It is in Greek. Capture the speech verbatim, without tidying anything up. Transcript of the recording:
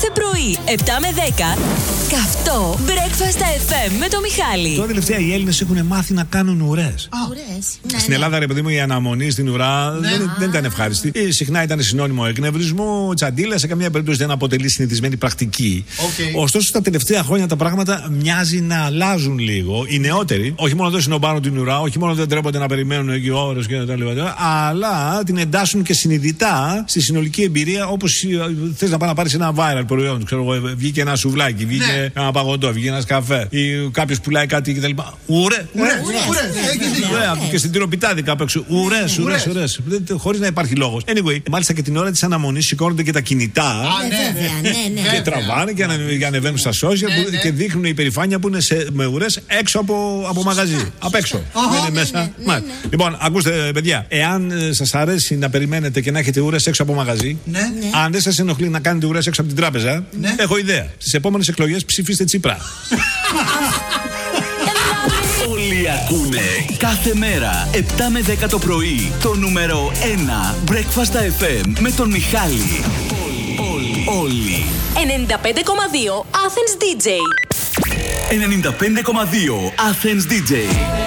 Κάθε πρωί, επτά με δέκα, καυτό Breakfast εφ εμ με το Μιχάλη. Τώρα τελευταία οι Έλληνες έχουν μάθει να κάνουν ουρές. Ουρές. Στην Ελλάδα, ρε παιδί μου, η αναμονή στην ουρά Ναι. δεν, δεν ήταν ευχάριστη. Ε, συχνά ήταν συνώνυμο εκνευρισμού, τσαντίλα, σε καμία περίπτωση δεν αποτελεί συνηθισμένη πρακτική. Okay. Ωστόσο, στα τελευταία χρόνια τα πράγματα μοιάζει να αλλάζουν λίγο. Οι νεότεροι, όχι μόνο δεν συνομπάνουν την ουρά, όχι μόνο δεν τρέπονται να περιμένουν εκεί ώρες και τα λοιπά, αλλά την εντάσσουν και συνειδητά στη συνολική εμπειρία, όπως θες να πάει να πάρεις ένα viral προϊόν. Ξέρω εγώ, βγήκε ένα σουβλάκι, βγήκε Ναι. ένα παγωτό, βγήκε ένα καφέ ή κάποιος πουλάει κάτι κτλ. Ουρέ, ουρέ, ουρέ. Και στην τυροπιτάδικα απ' έξω. Ουρές, ουρές, ουρές. Χωρίς να υπάρχει λόγος. Anyway, μάλιστα και την ώρα της αναμονής σηκώνονται και τα κινητά. Και τραβάνε και ανε, και ανεβαίνουν στα social Ναι, που, ναι. και δείχνουν η υπερηφάνεια που είναι σε, με ουρές έξω από, από μαγαζί. Απ' έξω. Δεν είναι μέσα. ναι, ναι, Μάλιστα. Λοιπόν, ακούστε, παιδιά, εάν ε, σας αρέσει να περιμένετε και να έχετε ουρές έξω από μαγαζί, Ναι. αν δεν σας ενοχλεί να κάνετε ουρές έξω από την τράπεζα, Ναι. έχω ιδέα. Στις επόμενες εκλογές ψηφίστε Τσίπρα. Όλοι ακούνε κάθε μέρα επτά με δέκα το πρωί το νούμερο ένα Breakfast εφ εμ με τον Μιχάλη. Όλοι, όλοι. ενενήντα πέντε κόμμα δύο Athens ντι τζέι. ενενήντα πέντε κόμμα δύο Athens ντι τζέι.